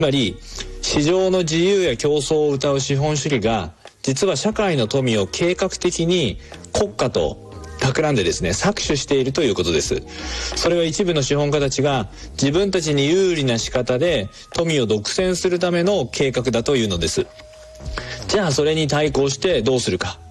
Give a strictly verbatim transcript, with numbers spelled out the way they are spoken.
つまり市場の自由や競争を謳う資本主義が実は社会の富を計画的に国家と企んでですね搾取しているということです。それは一部の資本家たちが自分たちに有利な仕方で富を独占するための計画だというのです。じゃあそれに対抗してどうするか